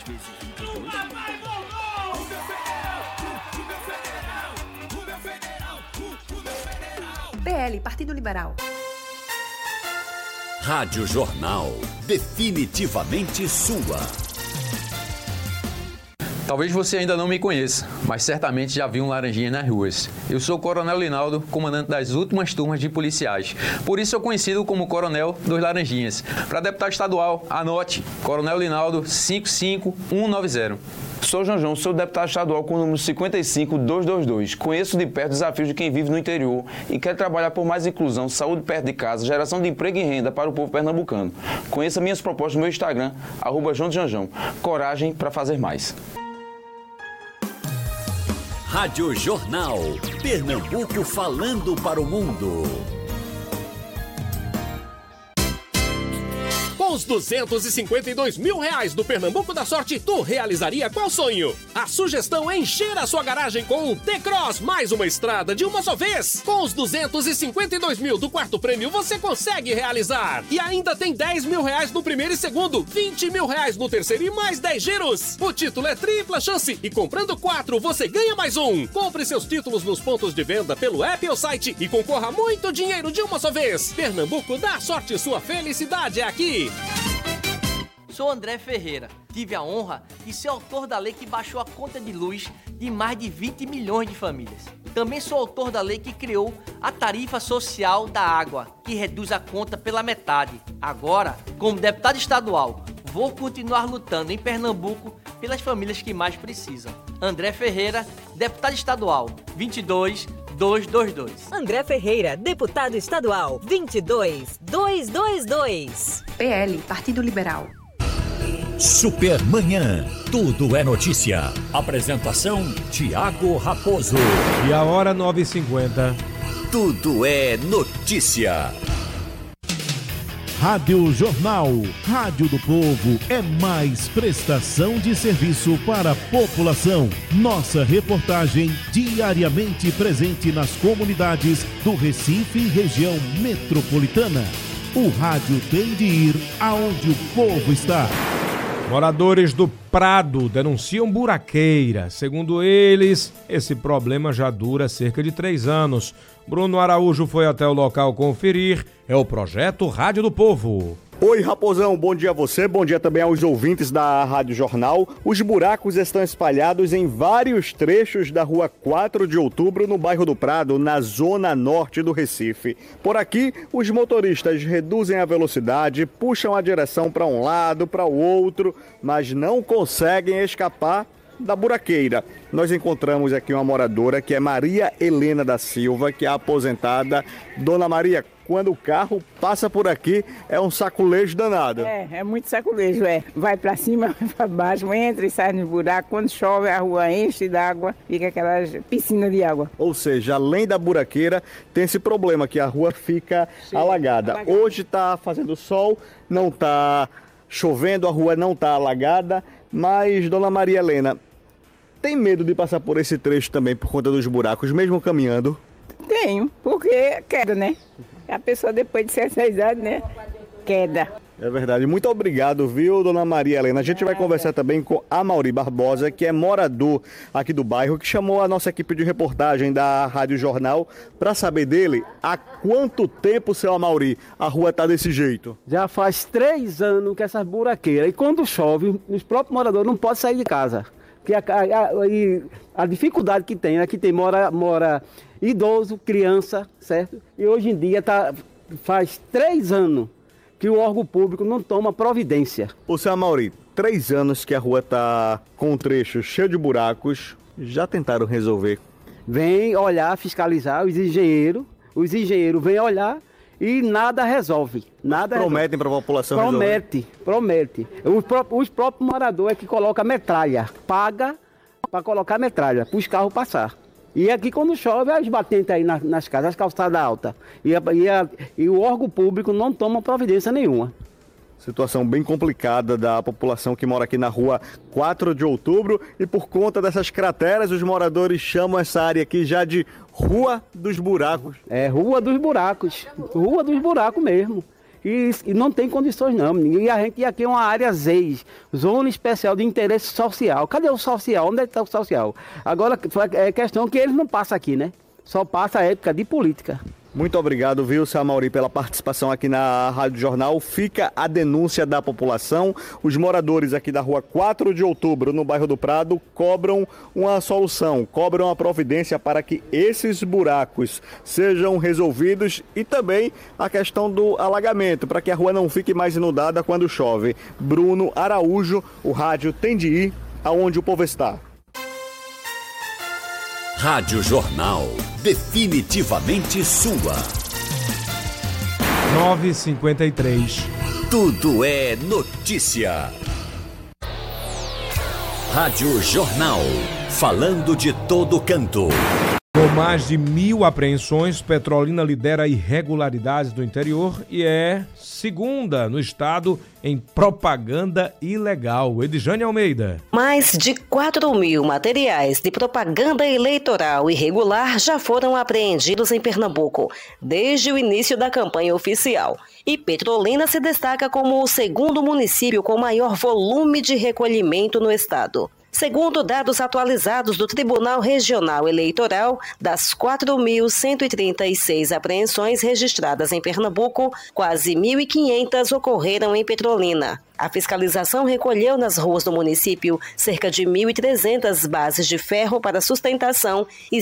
vezes 22. PL, Partido Liberal. Rádio Jornal, definitivamente sua. Talvez você ainda não me conheça, mas certamente já viu um laranjinha nas ruas. Eu sou o Coronel Linaldo, comandante das últimas turmas de policiais. Por isso sou conhecido como Coronel dos Laranjinhas. Para deputado estadual, anote, Coronel Linaldo 55190. Sou João, sou deputado estadual com o número 55222. Conheço de perto os desafios de quem vive no interior e quer trabalhar por mais inclusão, saúde perto de casa, geração de emprego e renda para o povo pernambucano. Conheça minhas propostas no meu Instagram, @JoãoJanjão. Coragem para fazer mais. Rádio Jornal, Pernambuco falando para o mundo. Com os R$252 mil do Pernambuco da Sorte, tu realizaria qual sonho? A sugestão é encher a sua garagem com um T-Cross, mais uma estrada de uma só vez. Com os R$252 mil do quarto prêmio, você consegue realizar. E ainda tem R$10 mil no primeiro e segundo, R$20 mil no terceiro e mais 10 giros. O título é tripla chance e comprando 4, você ganha mais um. Compre seus títulos nos pontos de venda pelo app ou site e concorra a muito dinheiro de uma só vez. Pernambuco dá sorte, sua felicidade é aqui. Sou André Ferreira. Tive a honra de ser autor da lei que baixou a conta de luz de mais de 20 milhões de famílias. Também sou autor da lei que criou a tarifa social da água, que reduz a conta pela metade. Agora, como deputado estadual, vou continuar lutando em Pernambuco pelas famílias que mais precisam. André Ferreira, deputado estadual, 22222. André Ferreira, deputado estadual, 22222. PL, Partido Liberal. Supermanhã, tudo é notícia. Apresentação, Tiago Raposo. E a hora 9h50. Tudo é notícia. Rádio Jornal, Rádio do Povo, é mais prestação de serviço para a população. Nossa reportagem diariamente presente nas comunidades do Recife e região metropolitana. O rádio tem de ir aonde o povo está. Moradores do Prado denunciam buraqueira. Segundo eles, esse problema já dura cerca de 3 anos. Bruno Araújo foi até o local conferir. É o projeto Rádio do Povo. Oi, Raposão, bom dia a você, bom dia também aos ouvintes da Rádio Jornal. Os buracos estão espalhados em vários trechos da rua 4 de outubro, no bairro do Prado, na zona norte do Recife. Por aqui, os motoristas reduzem a velocidade, puxam a direção para um lado, para o outro, mas não conseguem escapar da buraqueira. Nós encontramos aqui uma moradora que é Maria Helena da Silva, que é aposentada. Dona Maria, quando o carro passa por aqui, é um saculejo danado. É muito saculejo, vai pra cima, vai pra baixo, entra e sai no buraco. Quando chove, a rua enche d'água, fica aquela piscina de água. Ou seja, além da buraqueira, tem esse problema que a rua fica alagada. Hoje tá fazendo sol, não tá chovendo, a rua não tá alagada, mas, Dona Maria Helena, tem medo de passar por esse trecho também por conta dos buracos, mesmo caminhando? Tenho, porque queda, né? A pessoa depois de certa idade, né? Queda. É verdade. Muito obrigado, viu, Dona Maria Helena? A gente vai conversar também com Amaury Barbosa, que é morador aqui do bairro, que chamou a nossa equipe de reportagem da Rádio Jornal para saber dele há quanto tempo, seu Amaury, a rua tá desse jeito. Já faz 3 anos que essas buraqueiras. E quando chove, os próprios moradores não podem sair de casa. Porque a dificuldade que tem, aqui mora idoso, criança, certo? E hoje em dia faz 3 anos que o órgão público não toma providência. Ô, seu Amaury, 3 anos que a rua tá com um trecho cheio de buracos, já tentaram resolver? Vem olhar, fiscalizar, os engenheiros vêm olhar e nada resolve. Prometem para a população resolver? Promete. Os próprios moradores é que colocam metralha, paga para colocar metralha, para os carros passar. E aqui quando chove, as batentes aí nas casas, as calçadas altas. E o órgão público não toma providência nenhuma. Situação bem complicada da população que mora aqui na rua 4 de outubro. E por conta dessas crateras, os moradores chamam essa área aqui já de Rua dos Buracos. É, Rua dos Buracos. Rua dos Buracos mesmo. E não tem condições não. E a gente aqui é uma área ZEIS, Zona Especial de Interesse Social. Cadê o social? Onde está o social? Agora, é questão que eles não passam aqui, né? Só passa a época de política. Muito obrigado, viu, seu Amauri, pela participação aqui na Rádio Jornal. Fica a denúncia da população. Os moradores aqui da rua 4 de outubro, no bairro do Prado, cobram uma solução, cobram a providência para que esses buracos sejam resolvidos e também a questão do alagamento, para que a rua não fique mais inundada quando chove. Bruno Araújo, o rádio tem de ir aonde o povo está. Rádio Jornal, definitivamente sua. 9h53. Tudo é notícia. Rádio Jornal, falando de todo canto. Com mais de 1.000 apreensões, Petrolina lidera irregularidades do interior e é segunda no estado em propaganda ilegal. Edjane Almeida. Mais de 4.000 materiais de propaganda eleitoral irregular já foram apreendidos em Pernambuco desde o início da campanha oficial. E Petrolina se destaca como o segundo município com maior volume de recolhimento no estado. Segundo dados atualizados do Tribunal Regional Eleitoral, das 4.136 apreensões registradas em Pernambuco, quase 1.500 ocorreram em Petrolina. A fiscalização recolheu nas ruas do município cerca de 1.300 bases de ferro para sustentação e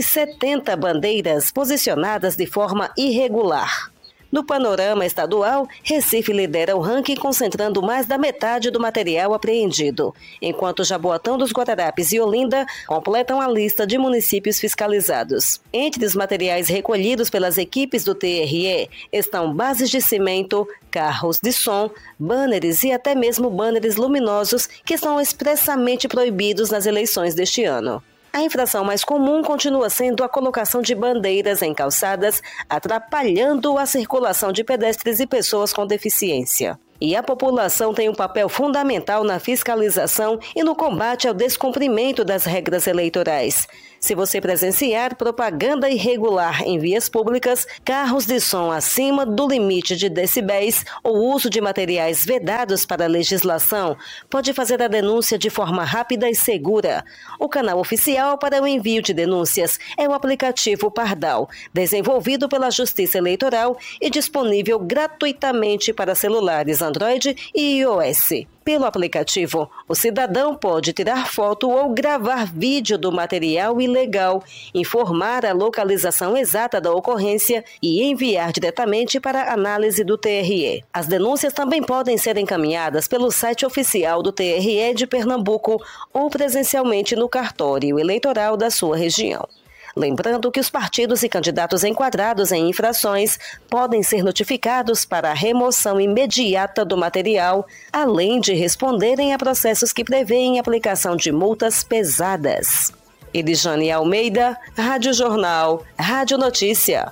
170 bandeiras posicionadas de forma irregular. No panorama estadual, Recife lidera o ranking concentrando mais da metade do material apreendido, enquanto Jaboatão dos Guararapes e Olinda completam a lista de municípios fiscalizados. Entre os materiais recolhidos pelas equipes do TRE estão bases de cimento, carros de som, banners e até mesmo banners luminosos que estão expressamente proibidos nas eleições deste ano. A infração mais comum continua sendo a colocação de bandeiras em calçadas, atrapalhando a circulação de pedestres e pessoas com deficiência. E a população tem um papel fundamental na fiscalização e no combate ao descumprimento das regras eleitorais. Se você presenciar propaganda irregular em vias públicas, carros de som acima do limite de decibéis ou uso de materiais vedados para a legislação, pode fazer a denúncia de forma rápida e segura. O canal oficial para o envio de denúncias é o aplicativo Pardal, desenvolvido pela Justiça Eleitoral e disponível gratuitamente para celulares Android e iOS. Pelo aplicativo, o cidadão pode tirar foto ou gravar vídeo do material ilegal, informar a localização exata da ocorrência e enviar diretamente para a análise do TRE. As denúncias também podem ser encaminhadas pelo site oficial do TRE de Pernambuco ou presencialmente no cartório eleitoral da sua região. Lembrando que os partidos e candidatos enquadrados em infrações podem ser notificados para a remoção imediata do material, além de responderem a processos que prevêem aplicação de multas pesadas. Edjane Almeida, Rádio Jornal, Rádio Notícia.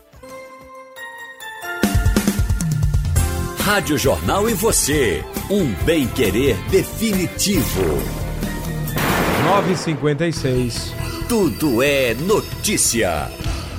Rádio Jornal e você, um bem-querer definitivo. 9h56. Tudo é notícia.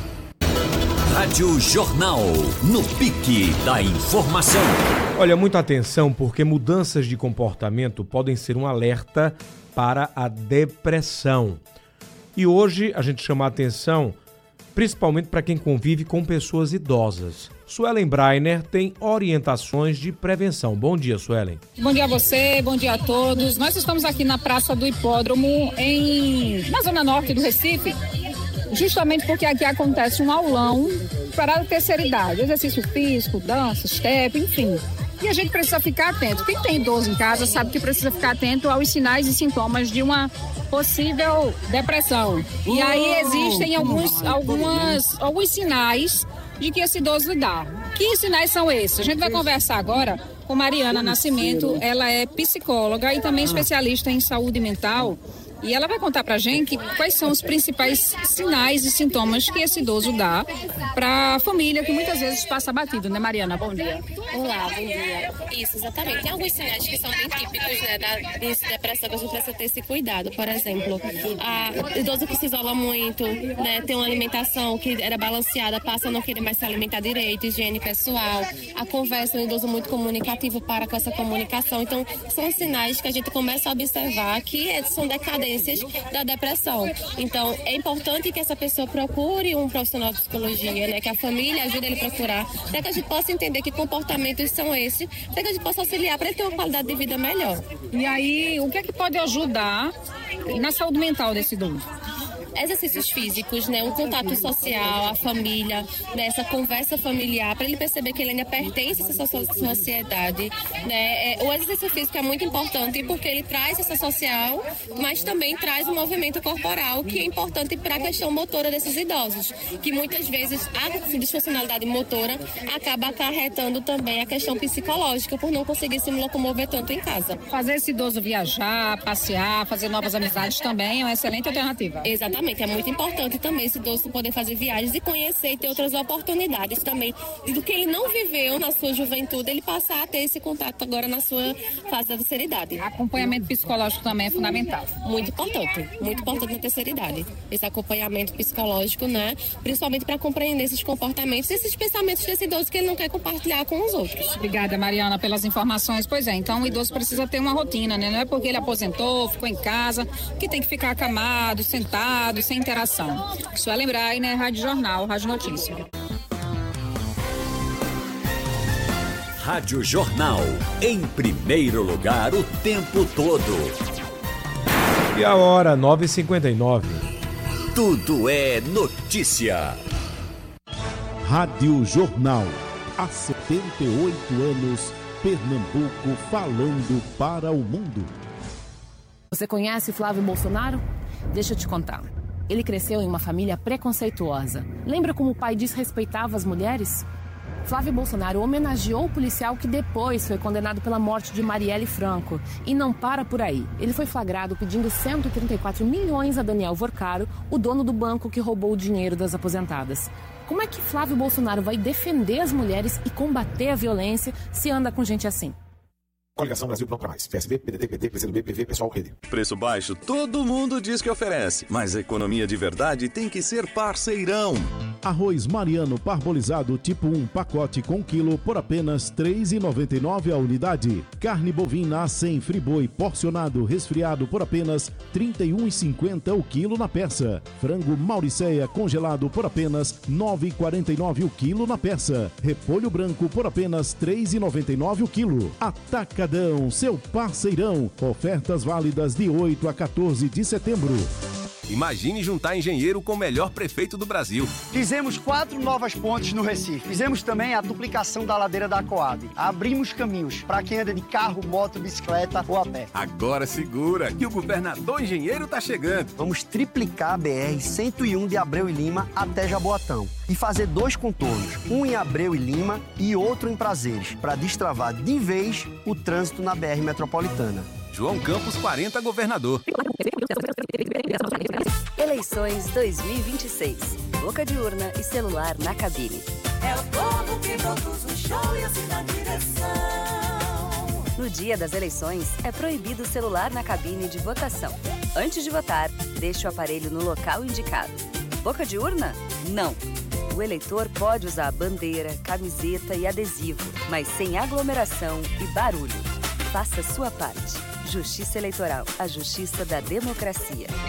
Rádio Jornal, no pique da informação. Olha, muita atenção, porque mudanças de comportamento podem ser um alerta para a depressão. E hoje a gente chama a atenção principalmente para quem convive com pessoas idosas. Suelen Breiner tem orientações de prevenção. Bom dia, Suelen. Bom dia a você, bom dia a todos. Nós estamos aqui na Praça do Hipódromo, na zona norte do Recife, justamente porque aqui acontece um aulão para a terceira idade, exercício físico, dança, step, enfim. E a gente precisa ficar atento. Quem tem idoso em casa sabe que precisa ficar atento aos sinais e sintomas de uma possível depressão. E aí existem alguns sinais de que esse idoso dá. Que sinais são esses? A gente vai conversar agora com Mariana Nascimento. Ela é psicóloga e também especialista em saúde mental. E ela vai contar pra gente quais são os principais sinais e sintomas que esse idoso dá pra família, que muitas vezes passa batido, né, Mariana? Bom dia. Olá, bom dia. Isso, exatamente. Tem alguns sinais que são bem típicos, né, da depressão, que a gente precisa ter esse cuidado. Por exemplo, a idoso que se isola muito, né, tem uma alimentação que era balanceada, passa a não querer mais se alimentar direito, higiene pessoal, a conversa, um idoso muito comunicativo para com essa comunicação. Então, são sinais que a gente começa a observar que são decadências da depressão. Então, é importante que essa pessoa procure um profissional de psicologia, né, que a família ajude ele a procurar, para que a gente possa entender que comportamentos são esses, para que a gente possa auxiliar para ele ter uma qualidade de vida melhor. E aí, o que é que pode ajudar na saúde mental desse idoso? Exercícios físicos, né, um contato social, a família, né, essa conversa familiar, para ele perceber que ele ainda pertence a essa sociedade, né. O exercício físico é muito importante porque ele traz essa social, mas também traz o movimento corporal, que é importante para a questão motora desses idosos, que muitas vezes a disfuncionalidade motora acaba acarretando também a questão psicológica, por não conseguir se locomover tanto em casa. Fazer esse idoso viajar, passear, fazer novas amizades também é uma excelente alternativa. Exatamente. É muito importante também esse idoso poder fazer viagens e conhecer e ter outras oportunidades também. E do que ele não viveu na sua juventude, ele passar a ter esse contato agora na sua fase da terceira idade. Acompanhamento psicológico também é fundamental. Muito importante na terceira idade. Esse acompanhamento psicológico, né? Principalmente para compreender esses comportamentos, esses pensamentos desse idoso que ele não quer compartilhar com os outros. Obrigada, Mariana, pelas informações. Pois é, então o idoso precisa ter uma rotina, né? Não é porque ele aposentou, ficou em casa, que tem que ficar acamado, sentado, sem interação. Isso é lembrar aí, né? Rádio Jornal, Rádio Notícia. Rádio Jornal, em primeiro lugar o tempo todo. E a hora, 9h59. Tudo é notícia. Rádio Jornal. Há 78 anos, Pernambuco falando para o mundo. Você conhece Flávio Bolsonaro? Deixa eu te contar. Ele cresceu em uma família preconceituosa. Lembra como o pai desrespeitava as mulheres? Flávio Bolsonaro homenageou o policial que depois foi condenado pela morte de Marielle Franco. E não para por aí. Ele foi flagrado pedindo 134 milhões a Daniel Vorcaro, o dono do banco que roubou o dinheiro das aposentadas. Como é que Flávio Bolsonaro vai defender as mulheres e combater a violência se anda com gente assim? Coligação Brasil Pronto pra Mais. PSB, PDT, PT, PCdoB, PV, Pessoal, Rede. Preço baixo, todo mundo diz que oferece. Mas a economia de verdade tem que ser parceirão. Arroz Mariano parbolizado tipo 1 pacote com quilo por apenas R$ 3,99 a unidade. Carne bovina A100 friboi porcionado resfriado por apenas R$ 31,50 o quilo na peça. Frango Mauricéia congelado por apenas R$ 9,49 o quilo na peça. Repolho branco por apenas R$ 3,99 o quilo. Atacadão, seu parceirão. Ofertas válidas de 8 a 14 de setembro. Imagine juntar engenheiro com o melhor prefeito do Brasil. Fizemos 4 novas pontes no Recife. Fizemos também a duplicação da ladeira da Coab. Abrimos caminhos para quem anda de carro, moto, bicicleta ou a pé. Agora segura que o governador engenheiro tá chegando. Vamos triplicar a BR-101 de Abreu e Lima até Jaboatão. E fazer 2 contornos, um em Abreu e Lima e outro em Prazeres, para destravar de vez o trânsito na BR metropolitana. João Campos 40, governador. Eleições 2026. Boca de urna e celular na cabine. É o povo que produz o show e assina a direção. No dia das eleições, é proibido o celular na cabine de votação. Antes de votar, deixe o aparelho no local indicado. Boca de urna? Não. O eleitor pode usar bandeira, camiseta e adesivo, mas sem aglomeração e barulho. Faça sua parte. Justiça Eleitoral, a justiça da democracia.